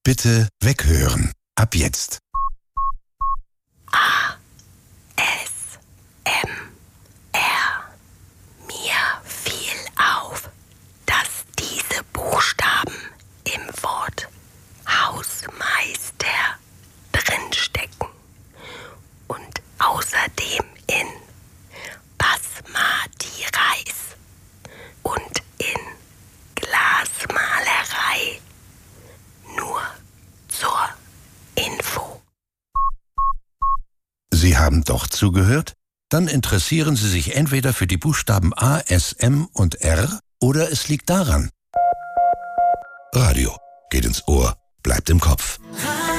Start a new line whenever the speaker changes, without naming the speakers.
Bitte weghören. Ab jetzt.
ASMR. Mir fiel auf, dass diese Buchstaben im Wort Hausmeister drinstecken und außerdem in Basmati Reis und in Glasmalerei. Nur zur Info.
Sie haben doch zugehört? Dann interessieren Sie sich entweder für die Buchstaben A, S, M und R oder es liegt daran. Radio geht ins Ohr, bleibt im Kopf.